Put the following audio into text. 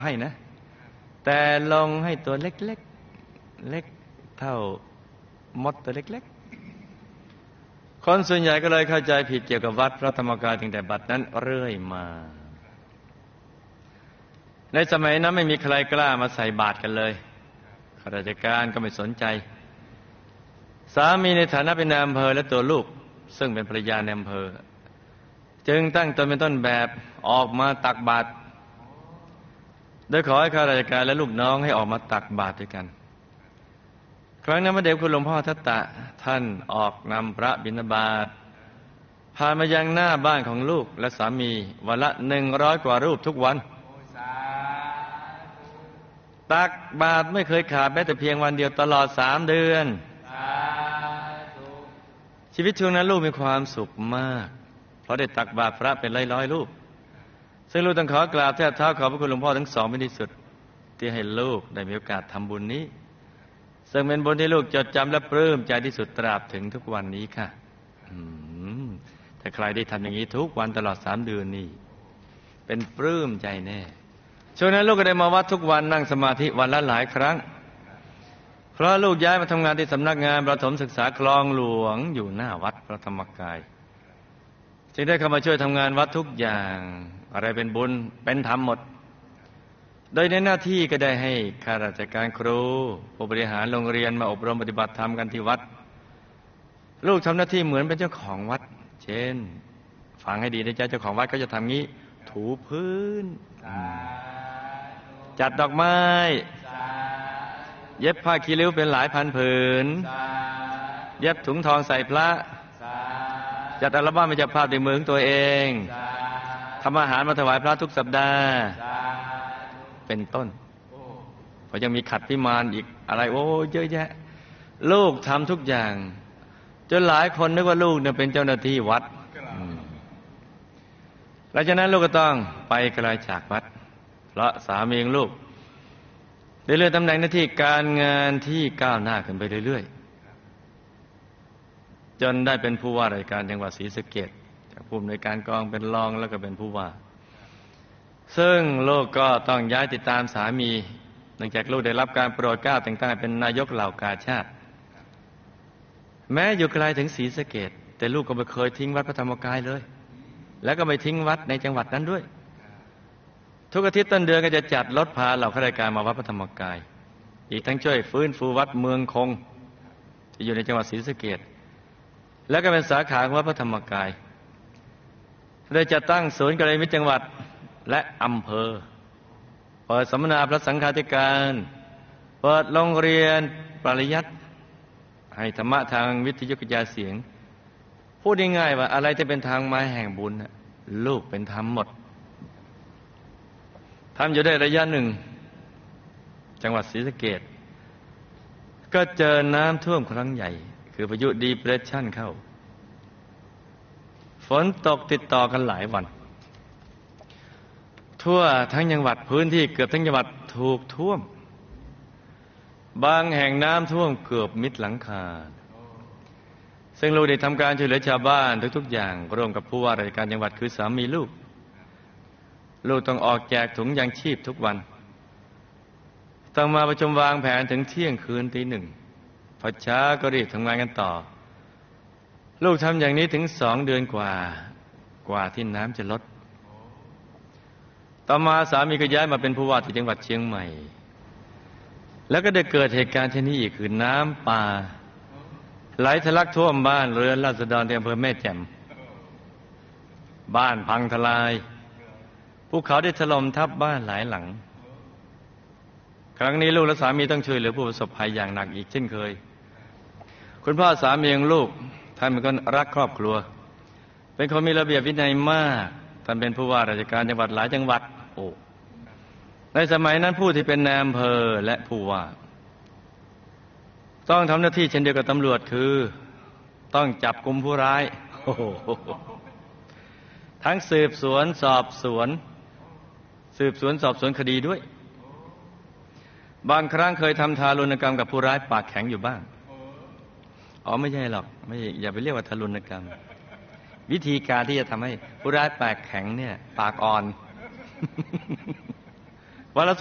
ให้นะแต่ลงให้ตัวเล็กๆเล็กเท่ามดตัวเล็กๆคนส่วนใหญ่ก็เลยเข้าใจผิดเกี่ยวกับวัดพระธรรมกายตั้งแต่บัดนั้นเรื่อยมาในสมัยนั้นไม่มีใครกล้ามาใส่บาตรกันเลยข้าราชการก็ไม่สนใจสามีในฐานะเป็นนายอำเภอและตัวลูกซึ่งเป็นภรรยาในอำเภอจึงตั้งตนเป็นต้นแบบออกมาตักบาตรโดยขอให้ข้าราชการและลูกน้องให้ออกมาตักบาตรด้วยกันครั้งนั้นพระเดชคุณหลวงพ่อทัตตะท่านออกนำพระบิณฑบาตผ่านมายังหน้าบ้านของลูกและสามีวันละ100 กว่ารูปทุกวันตักบาตรไม่เคยขาดแม้แต่เพียงวันเดียวตลอด3 เดือนชีวิตช่วงนั้นลูกมีความสุขมากเพราะได้ตักบาตรพระเป็นร้อยๆรูปซึ่งลูกต้องขอกราบแทบเท้าขอบพระคุณหลวงพ่อทั้งสองเป็นที่สุดที่ให้ลูกได้มีโอกาสทำบุญนี้ซึ่งเป็นบุญที่ลูกจดจำและปลื้มใจที่สุดตราบถึงทุกวันนี้ค่ะแต่ใครได้ทำอย่างนี้ทุกวันตลอด3 เดือนนี่เป็นปลื้มใจแน่ช่วงนั้นลูกก็ได้มาวัดทุกวันนั่งสมาธิวันละหลายครั้งเพราะลูกย้ายมาทำงานที่สำนักงานประถมศึกษาคลองหลวงอยู่หน้าวัดพระธรรมกายจึงได้เข้ามาช่วยทำงานวัดทุกอย่างอะไรเป็นบุญเป็นธรรมหมดโดยในหน้าที่ก็ได้ให้ข้าราชการครูผู้บริหารโรงเรียนมาอบรมปฏิบัติธรรมกันที่วัดลูกทำหน้าที่เหมือนเป็นเจ้าของวัดเช่นฟังให้ดีนะจ๊ะเจ้าของวัดก็จะทำงี้ถูพื้นจัดดอกไม้เย็บผ้าคีริ้วเป็นหลายพันผืนเย็บถุงทองใส่พระจัดอัลบั้มเป็นเจ้าภาพด้วยมือของตัวเองทำอาหารมาถวายพระทุกสัปดาห์เป็นต้นเพราะยังมีขัดพิมานอีกอะไรโอ้เยอะแยะลูกทำทุกอย่างจนหลายคนนึกว่าลูกเนี่ยเป็นเจ้าหน้าที่วัดหลังจากนั้นลูกก็ต้องไปไกลจากวัดเพราะสามีของลูกได้เลื่อนตำแหน่งหน้าที่การงานที่ก้าวหน้าขึ้นไปเรื่อยๆจนได้เป็นผู้ว่าราชการจังหวัดศรีสะเกษจากผู้อำนวยการกองเป็นรองแล้วก็เป็นผู้ว่าซึ่งลูกก็ต้องย้ายติดตามสามีเนื่องจากลูกได้รับการโปรดเกล้าแต่งตั้งเป็นนายกเหล่ากาชาดแม้อยู่ไกลถึงศรีสะเกษแต่ลูกก็ไม่เคยทิ้งวัดพระธรรมกายเลยแล้วก็ไม่ทิ้งวัดในจังหวัดนั้นด้วยทุกอาทิตย์ต้นเดือนก็จะจัดรถพาเหล่าข้าราชการมาวัดพระธรรมกายอีกทั้งช่วยฟื้นฟูวัดเมืองคงที่อยู่ในจังหวัดศรีสะเกษแล้วก็เป็นสาขาของวัดพระธรรมกายได้จัดตั้งศูนย์กัลยาณมิตรจังหวัดและอำเภอเปิดสัมมนาพระสังฆาธิการเปิดโรงเรียนปริยัติให้ธรรมะทางวิทยุกระจายเสียงพูดง่ายๆว่าอะไรที่เป็นทางมาแห่งบุญลูกเป็นธรรมหมดทำอยู่ได้ระยะหนึ่งจังหวัดศรีสะเกษก็เจอน้ำท่วมครั้งใหญ่คือพายุดีเพรสชั่นเข้าฝนตกติดต่อกันหลายวันทั่วทั้งจังหวัดพื้นที่เกือบทั้งจังหวัดถูกท่วมบางแห่งน้ำท่วมเกือบมิดหลังคาซึ่งลูกได้ทำการช่วยเหลือชาวบ้านทุกๆอย่างร่วมกับผู้ว่าราชการจังหวัดคือสามีลูกต้องออกแจกถุงยางชีพทุกวันต้องมาประชุมวางแผนถึงเที่ยงคืนตี 1พอเช้าก็รีบทำงานกันต่อลูกทำอย่างนี้ถึง2 เดือนกว่าที่น้ำจะลดต่อมาสามีก็ย้ายมาเป็นผู้ว่าที่จังหวัดเชียงใหม่แล้วก็ได้เกิดเหตุการณ์เช่นนี้อีกคือน้ำป่าไหลทะลักท่วมบ้านเรือนราษฎรที่อำเภอแม่แจ่มบ้านพังทลายภูเขาได้ถล่มทับบ้านหลายหลังครั้งนี้ลูกและสามีต้องช่วยเหลือผู้ประสบภัยอย่างหนักอีกเช่นเคยคุณพ่อสามีของลูกท่านเป็นคนรักครอบครัวเป็นคนมีระเบียบวินัยมากท่านเป็นผู้ว่าราชการจังหวัดหลายจังหวัดในสมัยนั้นผู้ที่เป็นนายอำเภอและผู้ว่าต้องทำหน้าที่เช่นเดียวกับตำรวจคือต้องจับกุมผู้ร้ายทั้งสืบสวนสอบสวนคดีด้วยบางครั้งเคยทำทารุณกรรมกับผู้ร้ายปากแข็งอยู่บ้างไม่ใช่หรอกไม่อย่าไปเรียกว่าทารุณกรรมวิธีการที่จะทำให้ผู้ร้ายปากแข็งเนี่ยปากอ่อนวันละ